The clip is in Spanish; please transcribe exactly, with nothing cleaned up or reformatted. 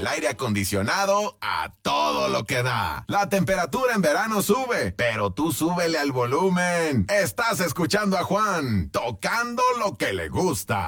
el aire acondicionado a todo lo que da. La temperatura en verano sube, pero tú súbele al volumen. Estás escuchando a Juan, tocando lo que le gusta.